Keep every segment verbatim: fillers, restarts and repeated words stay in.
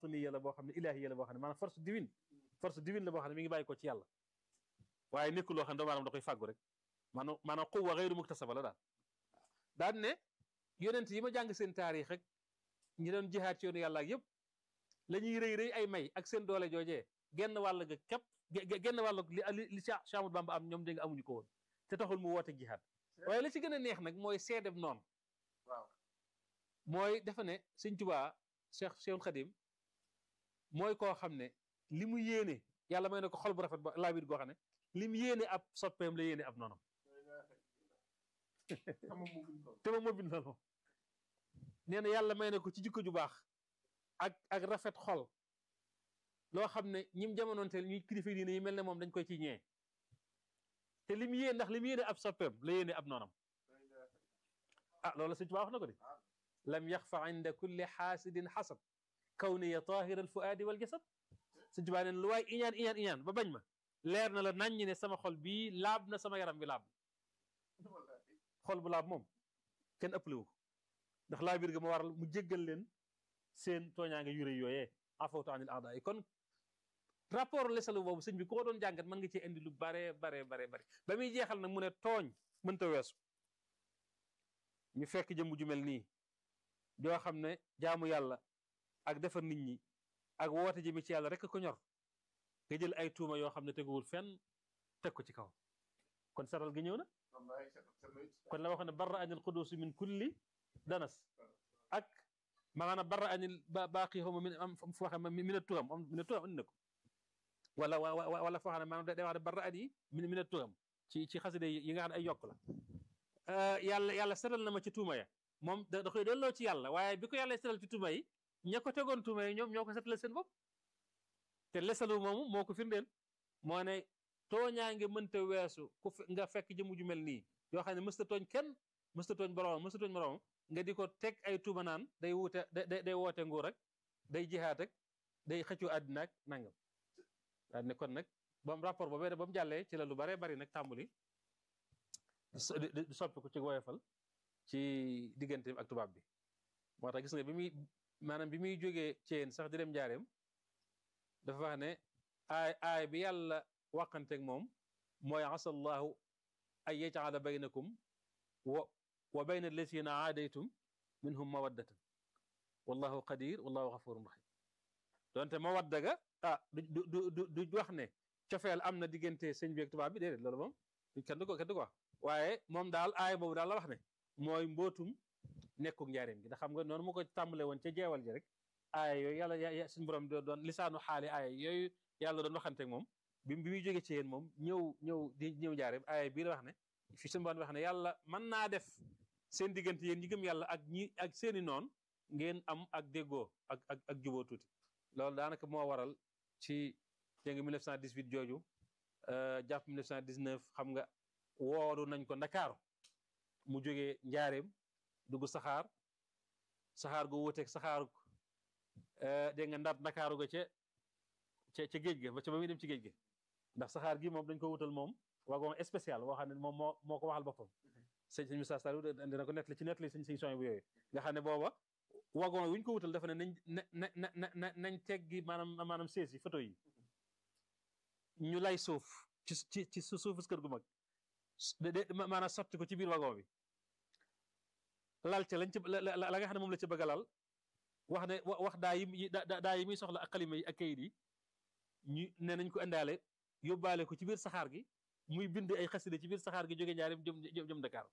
batiniya la boo xam ne ilahiya la boo xam ne maanaam force divine force divine la boo xam ne mi ngi bàyyi ko ci yàlla waaye nekkul loo xam ne doomu aadama da koy fàggu rek maanaam maanaam quwwa ghayru muktasaba la daal daan ne yonent yi ma jàng seen taarix rek ñi doon jihaad ci yoonu yàlla ak yëpp la ñuy rëy rëy ay may ak seen doole joojee genn wàll ga képp genn wàll li li Cheikh Ahmadou Bamba am ñoom dégg nga amuñu ko woon te taxul mu woote jihaad waaye la ci gën a neex nag mooy seedeb noonu waaw mooy dafa ne Sëñ Tuubaa Cheikh Cheikhul Khadim mooy koo xam ne li mu yéene yàlla may na ko xol bu rafet ba laabir goo xam ne li mu yéene ab soppeem la yéene ab noonam te moom moo bind loolu nee na yàlla may na ko ci jikko ju baax ak ak rafet xol loo xam ne ñim jamonoonteel ñuy kilifa diine yi mel ne moom dañ koy ci ñee te li mu yéene ndax li mu yéene ab soppeem la yéene ab noonam ah loolu Sëñ Tuubaa wax na ko de lam yaxfa inda kulli xaasidin xasad kawniya tahira alfuaadi wal jasad Sëñ Tuubaa neen lu waay iñaan iñaan iñaan ba bañ ma leer na la nañ ñi ne sama xol bii laab na sama yaram bi laab xol bu laab moom kenn ëppalewu ko ndax laa biir ga ma waral mu jéggal leen seen tooñaange yu rëy yooyee afawtu anil aada yi kon rapport lesalu boobu sëñ bi ku ko doon jàngat mën nga cee indi lu bare bare bare bare ba muy jeexal nag mu ne tooñ mënta weesu ñu fekk jëmm ju mel nii joo xam ne jaamu yàlla ak defar nit ñi ak woote jëmi ci yàlla rek ko ñor nga jël ay tuuma yoo xam ne teguwul fenn teg ko ci kaw kon saral gi ñëw na kon la waxoon ne barra anil qudusi min kulli danas ak maanaam barra anil baaqi xaw ma min am fu waxe min a turam am min a turam andi na ko wala wala foo xam ne maanaam day wax ne barra ani min min a turam ci ci xaside yi nga xam ne ay yokk la yàlla yàlla setal na ma ci tuuma ya moom da koy delloo ci yàlla waaye bi ko yàlla setal ci tuuma yi ña ko tegoon tuuma yi ñoom ñoo ko setal seen bopp te lesalu moomu moo ko firndeel moo ne tooñaange mënta weesu ku nga fekk jëmm ju mel nii yoo xam ne mësta tooñ kenn mësta tooñ boroom mësta tooñ boroom nga di ko teg ay tuuma naan day wuute day day woote nguur ak day jihaat ak day xëccoo àddina ak nangam daal ne kon nag ba mu rapport boobee ba mu jàllee ci la lu bare bari nag tàmbali di soppi ko ci woyofal ci digganteem ak tubaab bi moo tax gis nga bi muy maanaam bi muy jógee ceen sax di dem njaareem dafa wax ne aay aay bi yàlla waqanteeg moom mooy asallahu ay yaj'ala baynakum wa wa bayna alladhina aadaytum minhum mawaddatan wallahu qadir wallahu ghafurun rahim donte mawadda ga ah du du du du wax ne cofeel am na diggante sëñ bi ak tubaab bi déedéet loolu moom kenn du ko kenn du ko wax waaye moom daal aay boobu daal la wax ne mooy mbootum nekkuk njaareem gi ndax xam nga noonu mu ko tàmbale woon ca jeewal ji rek aaya yooyu yàlla suñu borom doon lisaanu xaali aaya yooyu yàlla doon waxanteeg moom bi bi muy jógee ci yéen moom ñëw ñëw di ñëw njaareem aaya bii la wax ne fi suñu borom wax ne yàlla mën naa def seen diggante yéen ñi gëm yàlla ak ñi ak seeni noon ngeen am ak déggoo ak ak ak juboo tuuti loolu daanaka moo waral ci dégg nga mille neuf cent dix-huit jooju jàpp mille neuf cent dix-neuf xam nga wooru nañ ko ndakaaru mu jógee njaareem dugg saxaar saxaar gu wuuteeg saxaaru dégg nga ndaat ndakaaru ga ca ca ca géej ga ba ca ba muy dem ci géej ga ndax saxaar gi moom dañ ko wutal moom wagon spécial boo xam ne moom moo moo ko waxal boppam sëñ sëñ Moussa Sall dina ko nettali ci nettali sëñ sëñ son bu yooyu nga xam ne booba wagon wi ñu ko wutal dafa ne nañ na na na na nañ teggi maanaam maanaam sees yi photo yi ñu lay suuf ci ci ci suufu kër gu mag de maanaam sotti ko ci biir wagon bi lal ca lañ ci la nga xam ne moom la ci bëgg a lal wax ne wax daa yi daa yi muy soxla ak xalima yi ak kayit yi ñu ne nañ ko indaale yóbbaale ko ci biir saxaar gi muy bind ay xaside ci biir saxaar gi jóge Njaaréem jëm jëm Dakar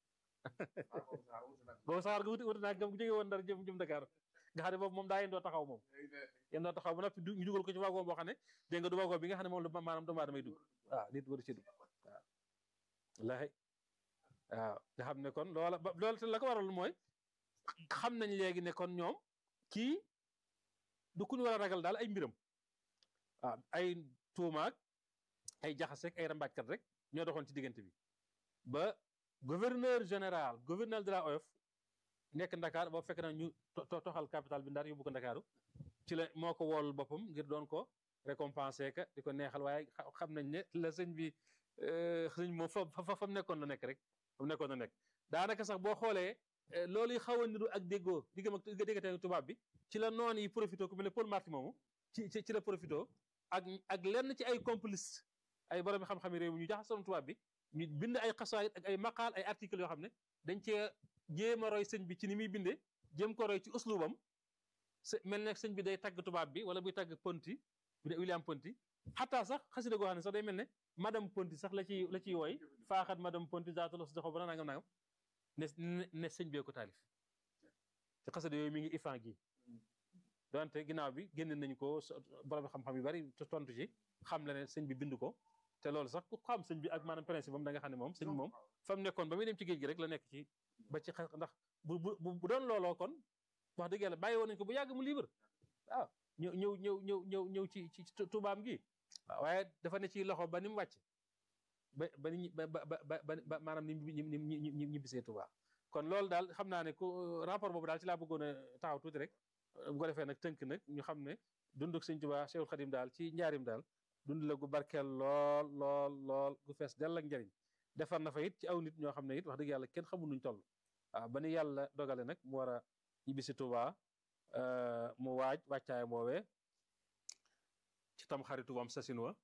boobu saxaar gi wuti wuti naa gam jóge woon Ndar jëm jëm Dakar nga xam ne boobu moom daa yendoo taxaw moom yendoo taxaw ba noppi ñu dugal ko ci wagon boo xam ne dégg nga du wagon bi nga xam ne moom la maanaam doomu aadama may dugg waaw nit waru ci dugg waaw wallaahi waaw nga xam ne kon loola loolu te la ko waral mooy xam nañ léegi ne kon ñoom kii du ku ñu war a ragal daal ay mbiram waaw ay tuumaak ay jaxaseek ay rambaajkat rek ñoo doxoon ci diggante bi ba gouverneur général gouverneur de la O F nekk Ndakaar boo fekk na ñu toxal capital bi Ndar yóbbu ko Ndakaaru ci la moo ko wool boppam ngir doon ko récompenser ka di ko neexal waaye xam nañ ne la sëñ bi sëñ moom fa fa fa mu nekkoon na nekk rek fa mu nekkoon na nekk daanaka sax boo xoolee loolu yi xaw a niru ak déggoo diggam ak déggante tubaab bi ci la noon yi profité ku mel ne Paul Marty moomu ci ci la profité ak ak lenn ci ay complice ay borom xam-xam yi réew mi ñu jaxasoon tubaab bi ñu bind ay xasaayit ak ay maqaal ay articles yoo xam ne dañ cee jéem a roy sëñ bi ci ni muy bindee jéem ko roy ci uslubam mel ne sëñ bi day tagg tubaab bi wala buy tagg Ponty bu dee William Ponty xataa sax xasida goo xam ne sax day mel ne madame Ponty sax la ciy la ciy wooy faaxat madame Ponty zaatul us doxo ba nangam nangam ne ne sëñ bee ko taalif te xasida yooyu mi ngi ifan gi donte ginnaaw bi génn nañu ko borom xam-xam yu bari tontu ci xam la ne sëñ bi bind ko te loolu sax ku xam sëñ bi ak maanaam principe am da nga xam ne moom sëñ bi moom fa mu nekkoon ba muy dem ci géej gi rek la nekk ci ba ci xa ndax bu bu bu doon looloo kon wax dëgg yàlla bàyyi woon nañu ko bu yàgg mu libre waaw ñëw ñëw ñëw ñëw ñëw ñëw ci ci tubaam gi waaw waaye dafa ne ci loxo ba ni mu wàcc ba ba ni ba ba ba ba maanaam ni ñu ñibbisee Tuubaa kon loolu daal xam naa ne ku rapport boobu daal ci laa bëggoon a taxaw tuuti rek bu ko defee nag tënk nag ñu xam ne dunduk Sëñ Tuubaa Cheikhul Khadim daal ci njaarim daal dund la gu barkeel lool lool lool gu fees dell ak njariñ defar na fa it ci aw nit ñoo xam ne it wax dëgg yàlla kenn xamul nuñ toll waaw ba ni yàlla dogale nag mu war a ñibbisi Tuubaa mu waaj wàccaay boobee ci tam xaritu wam sasin wa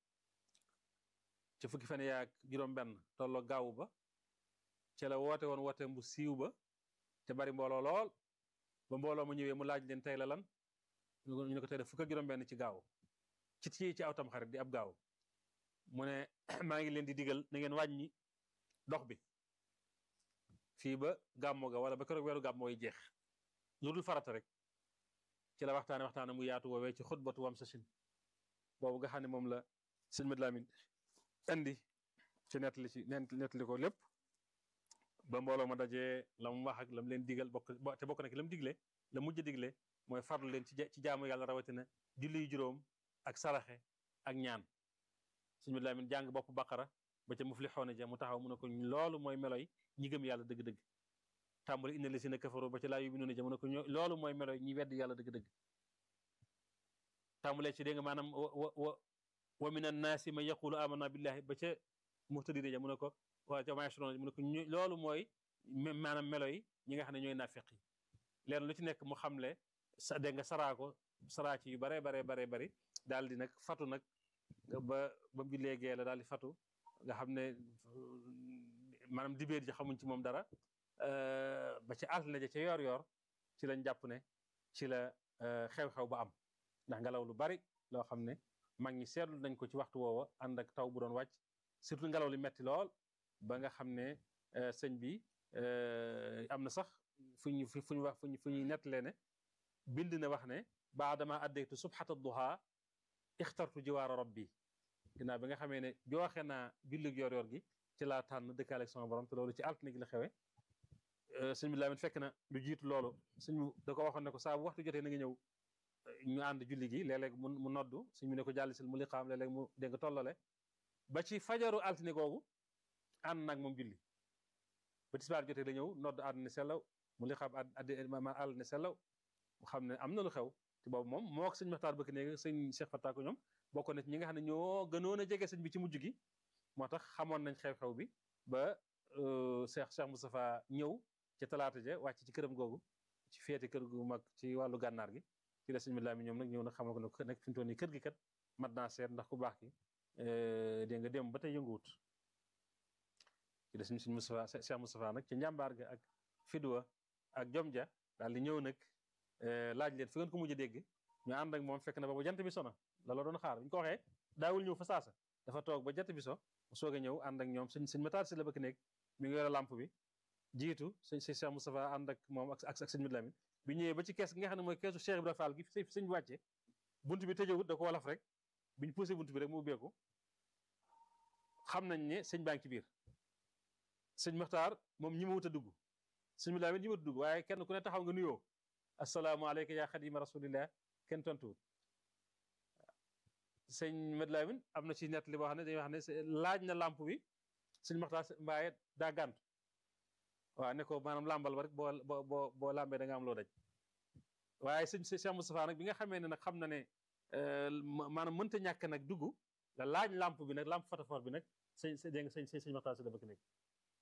ci fukki fan yaak juróom-benn tolloo gaawu ba ci la woote woon woote bu siiw ba te bari mbooloo lool ba mbooloo ma ñëwee mu laaj leen tey la lan ñu ne ko tey de fukk ak juróom-benn ci gaaw ci ci ci aw tam xarit di ab gaaw mu ne maa ngi leen di digal na ngeen wàññi dox bi fii ba gàmmo ga wala ba keroog weeru gàmmo yi jeex lu dul farata rek ci la waxtaane waxtaane mu yaatu woowee ci xutbatu wam sasin boobu nga xam ne moom la sëñ Mad Lamin indi ci nettali ci nettali ko lépp ba mbooloo ma dajee la mu wax ak la mu leen digal bokk te bokk na ki la mu digle la mujj digle mooy farlu leen ci ci jaamu yàlla rawatina julli yu juróom ak saraxe ak ñaan sëñ Mad Lamin jàng bopp baqara ba ca muflixoona ja mu taxaw mu ne ko loolu mooy meloy ñi gëm yàlla dëgg-dëgg tàmbali inna lasina kafaru ba ca laa yuminuuna ja mu ne ko loolu mooy meloy ñi wedd yàlla dëgg-dëgg tàmbalee ci dégg nga maanaam wa wa wa min annaasi man yaqulu amanna billahi ba ca muhtadina ja mu ne ko waa ca maashrona mu ne ko loolu mooy maanaam melo yi ñi nga xam ne ñooy nafiq yi leen lu ci nekk mu xamle sa dégg nga saraa ko saraa ci yu bare bare bare bari daal di nag fatu nag ba ba mu léegee la daal di fatu nga xam ne maanaam dibéer ji xamuñ ci moom dara ba ci altine ja ca yoor yoor ci lañ jàpp ne ci la xew-xew ba am ndax ngelaw lu bari loo xam ne mag ñi seetlu nañ ko ci waxtu woowa ànd ak taw bu doon wàcc surtout ngelaw li metti lool ba nga xam ne sëñ bi am na sax fu ñu fu ñu wax fu ñu fu ñuy nettalee ne bind na wax ne baadama addaytu subhata duha ixtartu jiwaara rabbi ginnaaw bi nga xamee ne jooxe naa jullig yor yor gi ci laa tànn dëkkaale ak sama borom te loolu ci altine gi la xewe sëñ bi Lamin fekk na lu jiitu loolu sëñ bi da ko waxoon ne ko saa bu waxtu jotee na nga ñëw ñu ànd julli gi léeg-léeg mu mu noddu sëñ bi ne ko jàllisil mu liqaam léeg-léeg mu dégg nga tollale ba ci fajaru altine googu ànd nag moom julli ba tisbaar jotee la ñëw nodd àdd ne sellaw mu liqaam àdd ma àll ne sellaw mu xam ne am na lu xew te boobu moom moo ak sëñ Maxtaar bëkk néegi sëñ Cheikh Fatta ko ñoom bokk na ci ñi nga xam ne ñoo gënoon a jege sëñ bi ci mujj gi moo tax xamoon nañ xew-xew bi ba Cheikh Cheikh Moustapha ñëw ci talaata ja wàcc ci këram googu ci féete kër gu mag ci wàllu gànnaar gi ci la sëñ bi laa mi ñoom nag ñëw nag xamal ko ne nekk fi mu toll nii kër gi kat mat naa seet ndax ku baax ki dégg nga dem ba tey yënguwut ci la sëñ sëñ Moustapha Cheikh Moustapha nag ci njàmbaar ga ak fidwa ak jom ja daal di ñëw nag laaj leen fi ngeen ko mujj a dégg ñu ànd ak moom fekk na ba ba jant bi sona la la doon xaar bu ñu ko waxee daawul ñëw fa saasa dafa toog ba jant bi so mu soog a ñëw ànd ak ñoom sëñ sëñ Matar si la bëgg nekk mi ngi yore lamp bi jiitu sëñ sëñ Cheikh Moustapha ànd ak moom ak ak sëñ Mad Lamin bi ñëwee ba ci kees gi nga xam ne mooy keesu Cheikh Ibrahima Fall gi fi sëñ bi wàcce bunt bi tëjewut da ko walaf rek bi ñu poussé bunt bi rek mu ubbeeku xam nañ ne sëñ baa ngi ci biir sëñ Maxtaar moom ñi ma wut a dugg sëñ Mad Lamin ñi ma wut a dugg waaye kenn ku ne taxaw nga nuyoo asalaamaaleyka yaa xadima rasulillah kenn tontuwut sëñ Mad Lamin am na ci nett li boo xam ne dañuy wax ne laaj na lamp bi sëñ Maxtaar mbaaye daa gàntu waaw ne ko maanaam làmbal ba rek boo boo boo làmbee da nga am loo daj waaye sëñ Cheikh Moustapha nag bi nga xamee ne nag xam na ne maanaam mënta ñàkk nag dugg la laaj lamp bi nag lamp fatafoor bi nag sëñ dégg nga sëñ sëñ Maxtaar si la bëgg nekk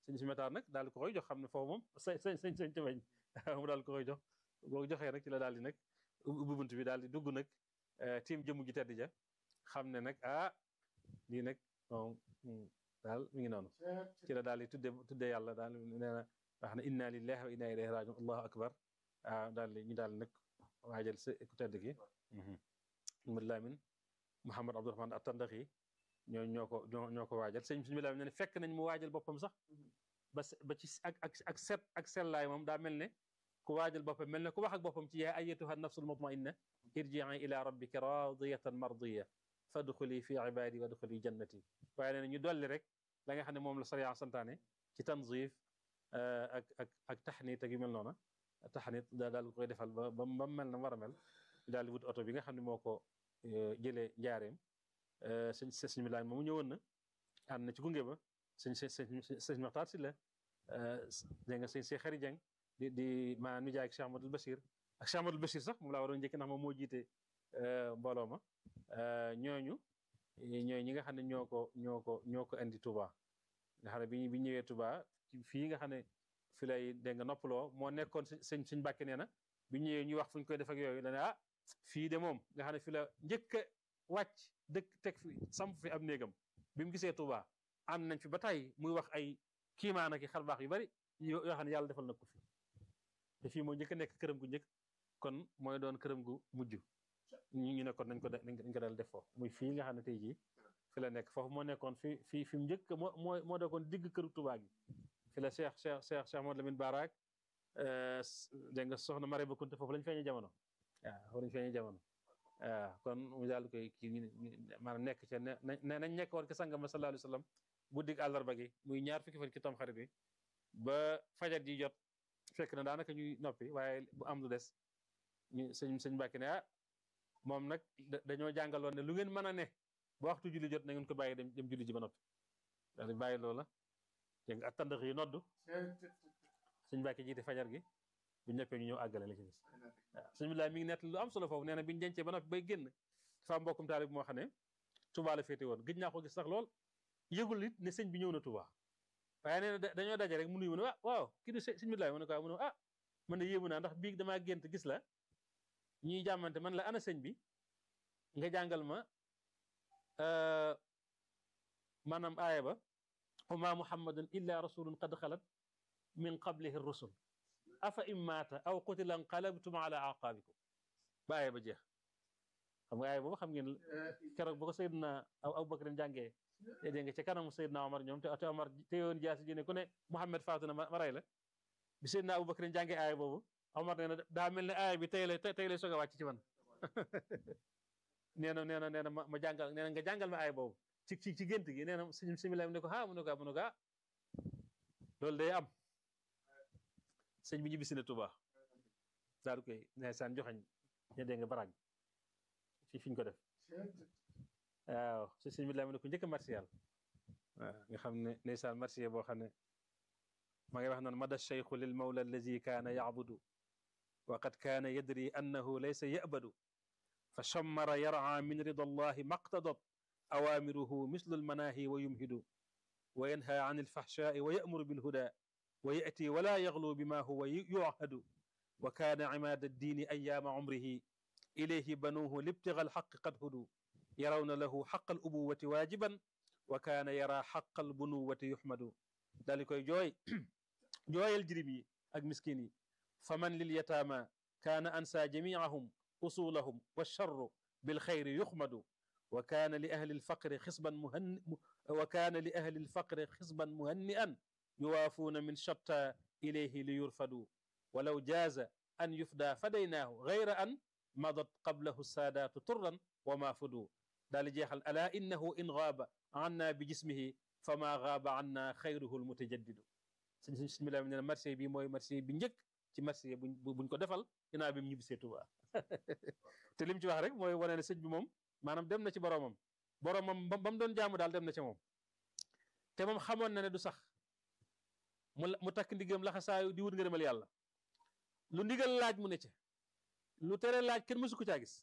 sëñ si metaar nag daal di ko koy jox xam ne foofu moom sañ sañ sañ sañ bañ mu daal di ko koy jox boo joxee nag ci la daal di nag ubbi bunt bi daal di dugg nag tiim jëmm ji tedd ja xam ne nag ah lii nag moom daal mi ngi noonu ci la daal di tudde tudde yàlla daal nee na wax na inna lillahi wa inna ilayhi rajiun allahu akbar ah daal di ñu daal di nag waajal sa ku tedd gi Mouhamed Lamine Mouhamed Abdourahmane at-Tandaxi ñoo ñoo ko ñoo ñoo ko waajal sëñ sëñ bi Lamine ne fekk nañ mu waajal boppam sax ba ba ci ak ak ak set ak sellaay moom daa mel ne ku waajal boppam mel ne ku wax ak boppam ci yaa ayyatuha nafsul mutmainna irji'i ila rabbika radiyatan mardiya fadxuli fi ibadi wadxuli jannati waaye nee na ñu dolli rek la nga xam ne moom la sariya santaane ci tanzif ak ak ak taxnit ak yu mel noona taxnit daa daal koy defal ba ba ba mel na war a mel daal di wut oto bi nga xam ne moo ko jëlee njaareem sëñ sëñ mi laaj moomu ñëwoon na ànd na ci gunge ba sëñ sëñ sëñ Maxtaar si la dégg nga sëñ see xari jeng di di maa nu jaay ak Cheikh Amadou Bachir ak Cheikh Amadou Bachir sax moom laa waroon njëkk ndax moom moo jiite mbooloo ma ñooñu ñooy ñi nga xam ne ñoo ko ñoo ko ñoo ko indi Touba nga xam ne bi bi ñëwee Touba fii nga xam ne fi lay dégg nga noppaloo moo nekkoon sëñ sëñ Mbàkke nee na bi ñëwee ñu wax fu ñu koy def ak yooyu dane ah fii de moom nga xam ne fi la njëkk a wàcc dëkk teg fi samp fi ab néegam bi mu gisee Touba ànd nañ fi ba tey muy wax ay kiimaan ak i xarbaax yu bari yoo xam ne yàlla defal na ko fi te fii moo njëkk a nekk këram gu njëkk kon mooy doon këram gu mujj ñu ñu nekkoon nañ ko nañ ko dal def foofu muy fii nga xam ne tey jii fi la nekk foofu moo nekkoon fi fi fi mu njëkk moo moo moo dekkoon digg këru Touba gi fi la Cheikh Cheikh Cheikh Cheikh Modou Lamine Barak dégg nga soxna Mare ba Kunte foofu lañ feeñee jamono waaw foofu lañ feeñee jamono waaw kon mu daal koy kii maanaam nekk ca ne nañ nekk woon ke sangam ma sallallahu alayhi wa sallam guddig àllarba gi muy ñaar fukki fan ci Tamxarit bi ba fajar ji jot fekk na daanaka ñuy noppi waaye bu am lu des ñu sëñ sëñ Mbàkke ne ah moom nag dañoo jàngaloon ne lu ngeen mën a ne ba waxtu julli jot na ngeen ko bàyyi dem dem julli ji ba noppi daal di bàyyi loola dégg nga ak tandax yi noddu sëñ Mbàkke jiite fajar gi bu ñëppee ñu ñëw àggale la ci des waaw sëñ bi laa mi ngi nett lu am solo foofu nee na bi ñu dencee ba noppi bay génn dafa am mbokkum taalib moo xam ne Touba la féete woon gëj naa ko gis sax lool yëgul it ne sëñ bi ñëw na Touba waaye nee na dañoo daje rek mu nuyu mu ne ah waaw kii du sëñ bi laay mu ne ko mu ne ah man de yéemu naa ndax biig damaa gént gis la ñuy jàmmante man la ana sëñ bi nga jàngal ma maanaam aaya ba wa ma muhammadun illa rasulun qad xalat min qablihi rusul afa in maata aw qutila nqalabtum ala aqaabikum ba aaya ba jeex xam nga aaya boobu xam ngeen keroog ba ko Seydina Abu Bakr jàngee dégg nga ca kanamu Seydina Omar ñoom te te Omar téyoon jaasi ji ne ku ne Muhammad faatu na ma rey la bi Seydina Abu Bakr jàngee aaya boobu Omar nee na daa mel ne aaya bi tey lay tey lay soog a wàcc ci man nee na nee na nee na ma ma jàngal nee na nga jàngal ma aaya boobu ci ci ci gént gi nee na sëñ similam ne ko ah mu ne ko ah mu ne ko ah loolu day am sëñ bi ñibbisi na Touba daal di koy ndeysaan joxañ ña dégg nga baraag fi fi ñu ko def waaw si sëñ bi la ne ko njëkk a martial waaw nga xam ne ndeysaan martial boo xam ne maa ngi wax naan mada cheikhu lil mawla allazi kaana yacbudu wa qad kaana yadri annahu laysa yabadu fa chammara yarca min rida allahi maqtadat awaamiruhu mislu almanaahi wa yumhidu wa yanha an alfaxshaai wa yamuru bilhuda wa yati wala yaxlu bima huwa yuhadu wa kaana cimaada addiini ayaama cumrihi ilayhi banuuhu libtiga alxaqi qad hudu yarawna lahu xaqa alubuwati waajiban wa kaana yara xaqa albunuwati yuxmadu daal di koy jooy jooyal jirim yi ak miskin yi fa man lil yataama kaana ansa jamiicahum usulahum walcharru bilxayri yuxmadu wa kaana li ahli alfaqri xisban muhanni wa kaana li ahli alfaqri xisban muhanni'an yuwaafuuna min shatta ilayhi li yurfadu walaw jaaza an yufda fadaynaahu gayra an madat qablahu saadaatu turran wa ma fudu daal di jeexal alaa innahu in gaaba anna bi jismihi fa maa gaaba anna xayruhu almutajaddidu sëñ sëñ bismillah nee na marché bi mooy marché bi njëkk ci marché buñ buñ ko defal ginnaaw bi mu ñibbisee Tuuba te lim ci wax rek mooy wane ne sëñ bi moom maanaam dem na ci boroomam boroomam ba mu doon jaamu daal dem na ci moom te moom xamoon na ne du sax mu mu takk ndigam laxasaayu di wut ngërëmal yàlla lu ndigal laaj mu ne ca lu tere laaj kenn mësu ko caa gis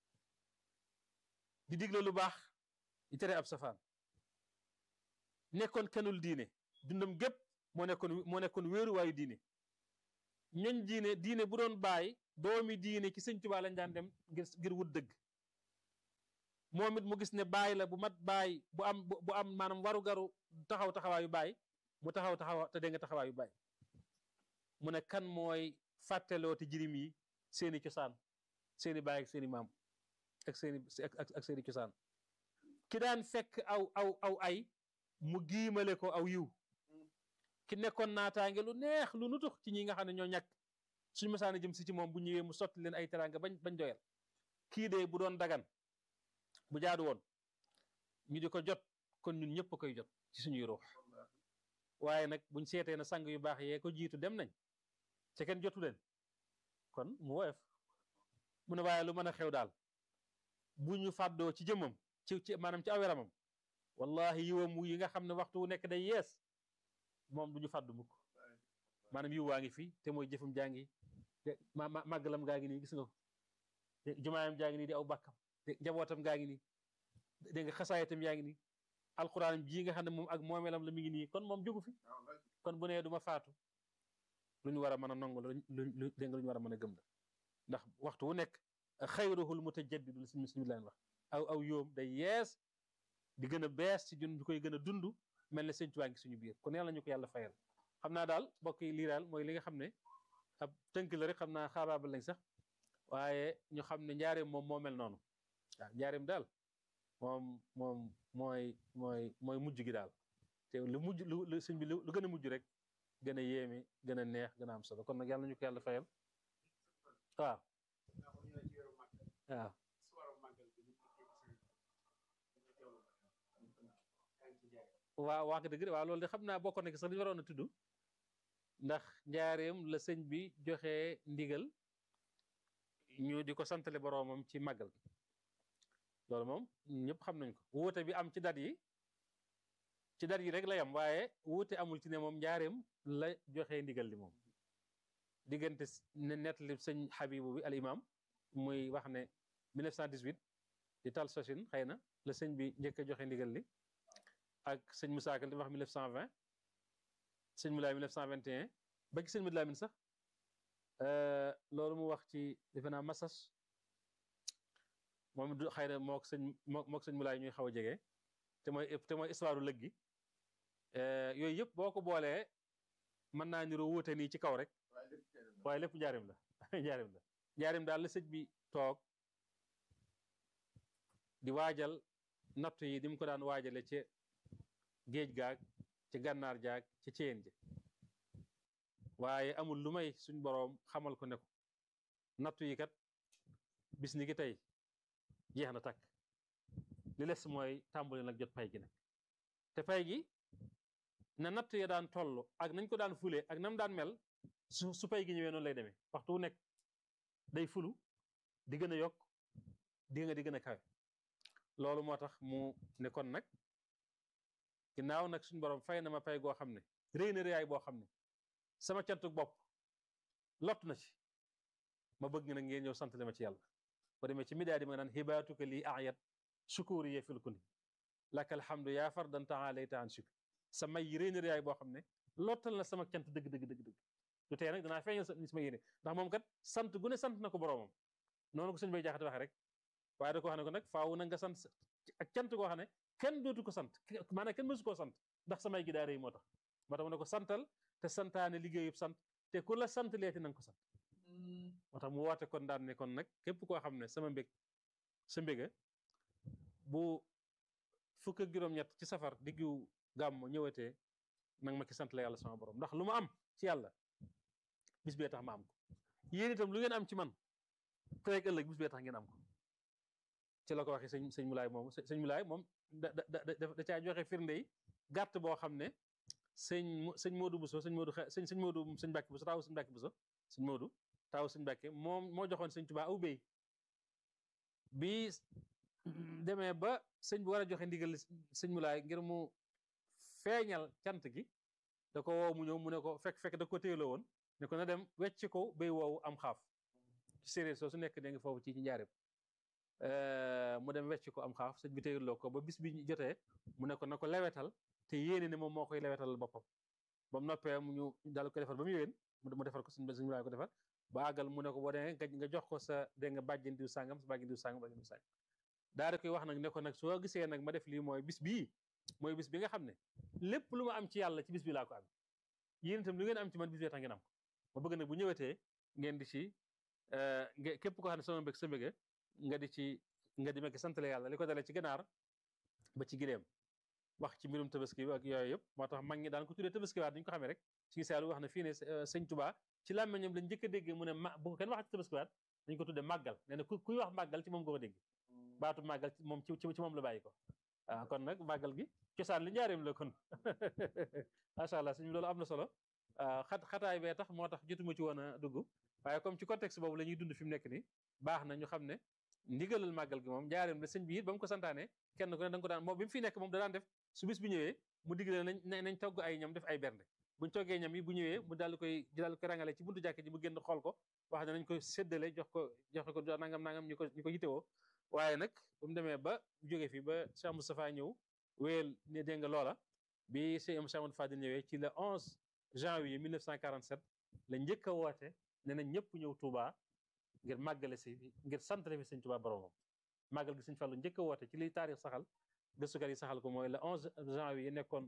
di digle lu baax di tere ab safaan nekkoon kenul diine dundam gépp moo nekkoon moo nekkoon wéeruwaayu diine ñoñ diine diine bu doon bàyyi doomi diine ci sëñ Tuubaa lañ daan dem ngir ngir wut dëgg moom it mu gis ne bàyyi la bu mat bàyyi bu am bu am maanaam waru garu taxaw taxawaayu bàyyi mu taxaw taxaw te dégg nga taxawaayu bàyyi mu ne kan mooy fàttelooti jirim yi seeni cosaan seeni bàyyi ak seeni maam ak seeni ak ak seeni cosaan ki daan fekk aw aw aw ay mu giimale ko aw yiw ki nekkoon naataange lu neex lu nutux ci ñi nga xam ne ñoo ñàkk suñu masaana jëm si ci moom bu ñëwee mu sotti leen ay teraanga bañ bañ doyal kii de bu doon dagan bu jaadu woon ñu di ko jot kon ñun ñëpp koy jot ci suñuy ruux waaye nag buñ seetee na sang yu baax yee ko jiitu dem nañ ca kenn jotu leen kon mu woyof mu ne waaye lu mën a xew daal bu ñu fàddoo ci jëmmam ci ci maanaam ci aweramam wallahi yiwam yi nga xam ne waxtu wu nekk day yees moom du ñu fàddu mukk maanaam yiw waa ngi fi te mooy jëfam jaa ngi ma màggalam gaa ngi nii gis nga ko jumaayam jaa ngi nii di aw bàkkam njabootam gaa ngi nii dégg nga xasaayatam yaa ngi nii alxuraan jii nga xam ne moom ak moomeelam la mi ngi nii kon moom jógu fi kon bu nee du ma faatu lu ñu war a mën a nangu la lu dégg nga lu ñu war a mën a gëm la ndax waxtu wu nekk xayruhul mutajaddidu la suñu suñu laan wax aw aw yoom day yees di gën a bees ci jun ñu koy gën a dund mel ne sëñ Tuubaa ngi suñu biir kon yàlla ñu ko yàlla fayal xam naa daal mbokk yi lii daal mooy li nga xam ne ab tënk la rek xam naa xaabaabal lañ sax waaye ñu xam ne njaareem moom moo mel noonu waaw njaareem daal moom moom mooy mooy mooy mujj gi daal te lu mujj lu lu sëñ bi lu gën a mujj rek gën a yéeme gën a neex gën a am solo kon nag yàlla ñu ko yàlla fayal waaw waaw waaw wax nga dëgg waaw loolu de xam naa bokkoon na ki sax li ñu waroon a tudd ndax njaareem la sëñ bi joxe ndigal ñu di ko santale boroomam ci màggal loolu moom ñëpp xam nañ ko wuute bi am ci dat yi ci dat yi rek la yam waaye wuute amul ci ne moom njaareem la joxe ndigal li moom diggante ne nettali sëñ Habibu bi al imam muy wax ne mille neuf cent dix-huit di tal sachin xëy na la sëñ bi njëkk a joxe ndigal li ak sëñ Moussa Ka di wax mille neuf cent vingt sëñ Moulay mille neuf cent vingt et un ba ci sëñ Moussa Lamine sax loolu mu wax ci defe naa Massas moom du xëy na moo ko sëñ moo moo ko sëñ Moulay ñuy xaw a jege te mooy te mooy histoire lëg gi yooyu yëpp boo ko boolee mën naa niru wuute nii ci kaw rek waaye lépp njaarim la njaarim la njaarim daal la sëñ bi toog di waajal natt yi di mu ko daan waajale ci géej gaag ci gànnaar jaag ci ceen ji waaye amul lu may suñ boroom xamal ko ne ko nattu yi kat bis ni ki tey jeex na takk li les mooy tàmbali nag jot pay gi nag te pay gi na natt ya daan toll ak nañ ko daan fulee ak nam daan mel su su pay gi ñëwee noonu lay demee waxtu wu nekk day fulu di gën a yokk di nga di gën a kawe loolu moo tax mu ne kon nag ginnaaw nag suñu borom fay na ma pay goo xam ne réy na réyaay boo xam ne sama cantuk bopp lott na ci ma bëgg nag ngeen ñëw sant ma ci yàlla ba demee ci midaa di ma naan xibaatuka lii ayat sukuri ye fil kuni laka alhamdu yaa fardan taalayta an shukri sa may yi réy na réyaay boo xam ne lottal na sama cant dëgg dëgg dëgg dëgg du tee nag danaa feeñal sama yéene ndax moom kat sant gu ne sant na ko boroomam noonu ko sëñ bay jaaxate waxe rek waaye da ko wax ne ko nag faaw na nga sant ak cant koo xam ne kenn dootu ko sant maanaam kenn mësu koo sant ndax samay gi daa rëy moo tax moo tax mu ne ko santal te santaane liggéeyub sant te ku la sant leeti na nga ko sant moo tax mu woote kon daan ne kon nag képp koo xam ne sama mbég sa mbéga bu fukk ak juróom-ñett ci safar diggu gàmmu ñëwatee nag ma ki sant la yàlla sama borom ndax lu ma am ci yàlla bis bee tax ma am ko yéen itam lu ngeen am ci man tey ak ëllëg bis bee tax ngeen am ko ci la ko waxee sëñ sëñ Mulaay moom sëñ Mulaay moom da da da caa joxe firnde yi gàtt boo xam ne sëñ sëñ Modou Bousso sëñ Modou sëñ sëñ Modou sëñ Mbàkke Bousso taawu sëñ Mbàkke Bousso sëñ Modou taawu sëñ Mbàkke moom moo joxoon sëñ Tuubaa aw béy bi demee ba sëñ bi war a joxe ndigal sëñ Mulaay ngir mu feeñal cant gi da ko woo mu ñëw mu ne ko fekk fekk da ko téeloo woon ne ko na dem wecc ko béy woowu am xaaf ci séeréer soo su nekk da nga foofu ci ci njaareem mu dem wecc ko am xaaf sëñ bi téyuloo ko ba bis bi jotee mu ne ko na ko lewetal te yéene ne moom moo koy lewetalal boppam ba mu noppee mu ñu daal ko defar ba mu yéwén mu defar ko suñu suñu ko defar ba àggal mu ne ko boo demee nga jox ko sa dégg nga bàjjen diw sàngam sa bàjjen diw sàngam bàjjen diw sàngam daal di koy wax nag ne ko nag soo gisee nag ma def lii mooy bis bii mooy bis bi nga xam ne lépp lu ma am ci yàlla ci bis bi laa ko am yéen itam lu ngeen am ci man bis bi tax ngeen am ko ma bëgg nag bu ñëwetee ngeen di ci képp koo xam ne sama mbég sa mbége nga di ci nga di mekk santale yàlla li ko dalee ci ganaar ba ci gileem wax ci mbirum tabaski bi ak yooyu yëpp moo tax mag ñi daan ko tuddee tabaski waat dañu ko xamee rek ci saalu wax na fii ne sëñ Tuubaa ci làmmiñam lañ njëkk a dégg mu ne ma bu ko kenn wax ci tabaski waat dañu ko tuddee màggal nee na kuy wax màggal ci moom nga ko dégg baatu màggal moom ci ci moom la bàyyi ko waaw kon nag màggal gi cosaan li njaareem la kon macha allah suñu loolu am na solo xat xataay bee tax moo tax jotuma ci woon a dugg waaye comme ci contexte boobu la ñuy dund fi mu nekk nii baax na ñu xam ne ndigalal màggal gi moom njaareem la sëñ bi it ba mu ko santaane kenn ku ne da nga ko daan moom bi mu fi nekk moom da daan def su bis bi ñëwee mu digle nañ nañ togg ay ñam def ay bernde buñ toggee ñam yi bu ñëwee mu daal koy daal koy rangale ci buntu jàkk ji mu génn xool ko wax ne nañ ko séddale jox ko jox ko nangam nangam ñu ko ñu ko yitewoo waaye nag bu mu demee ba jóge fi ba Cheikh Moustapha ñëw wéyal ne dégg nga loola bi Cheikh Amadou Fadil ñëwee ci le onze janvier mille neuf cent quarante-sept la njëkk a woote ne na ñëpp ñëw Touba ngir màggale si ngir santale fi sëñ Touba boromam màggal gi sëñ Fallu njëkk a woote ci liy taarix saxal gëstukat yi saxal ko mooy le onze janvier nekkoon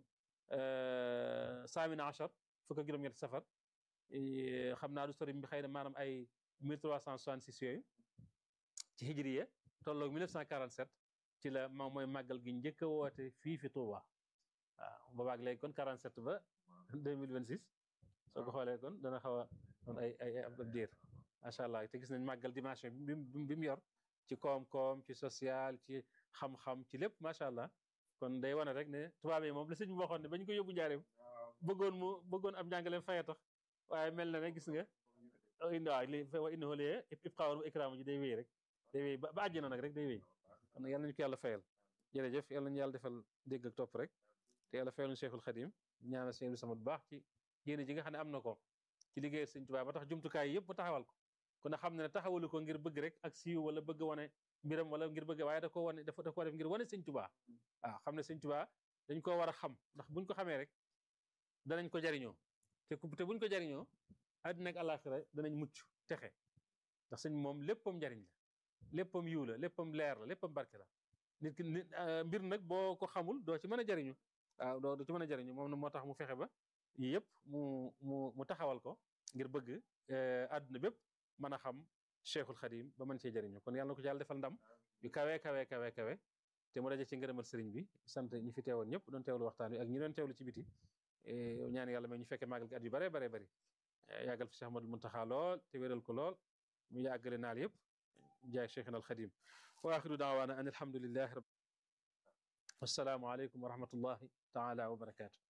saamina achar fukk ak juróom-ñetti safar xam naa du sori bi xëy na maanaam ay mille trois cent soixante-six yooyu ci hijriye tolloog mille neuf cent quarante-sept ci la moom mooy màggal gi njëkk a woote fii fi Touba waaw boobaag léegi kon quarante-sept ba deux mille vingt-six soo ko xoolee kon dana xaw a doon ay ay ab diir macha allah te gis nañ màggal dimension bi bi mu yor ci koom-koom ci social ci xam-xam ci lépp macha allah kon day wane rek ne tubaab yi moom la sëñ bi waxoon ne ba ñu ko yóbbu njaareem bëggoon mu bëggoon am njàngaleem faya tax waaye mel na ne gis nga indi waaw li wa innahu li ibqaa'un wa ikraamun ji day wéy rek day wéy ba àjjana nag rek day wéy kon yàlla nañu ko yàlla fayal jërëjëf yàlla nañu yàlla defal dégg ak topp rek te yàlla fayal ñu Cheikhul Khadim ñaanal sëñ bi sama bu baax ci yéene ji nga xam ne am na ko ci liggéey sëñ Tuubaa ba tax jumtukaay yëpp mu taxawal ko kon xam ne ne taxawalu ko ngir bëgg rek ak siiw wala bëgg wane mbiram wala ngir bëgg waaye da ko wane dafa da ko def ngir wane sëñ Tuubaa waaw xam ne sëñ Tuubaa dañ ko war a xam ndax buñ ko xamee rek danañ ko jariñoo te te buñ ko jariñoo àddina ak àllaaxira danañ mucc texe ndax sëñ moom léppam njariñ la léppam yiw la léppam leer la léppam barke la nit ki nit mbir nag boo ko xamul doo ci mën a jariñu waaw doo doo ci mën a jariñu moom moo tax mu fexe ba yii yëpp mu mu mu taxawal ko ngir bëgg àdduna bépp mën a xam Cheikhul Khadim ba mën cee jariñu kon yàlla na ko ci yàlla defal ndam yu kawe kawe kawe kawe te mu daje ci ngërëmal sëriñ bi sant ñi fi teewoon ñëpp doon teewlu waxtaan wi ak ñi doon teewlu ci biti ñaan yàlla may ñu fekkee màggal gi at yu bare bare bari yàggal fi Cheikh Ahmadul Muntaxa lool te wéral ko lool mu yàggale naal yëpp jaay Cheikhina al Khadim wa axiru daawaana an alhamdulillahi rabbi wassalaamu aleykum wa rahmatullahi taala wa barakaatu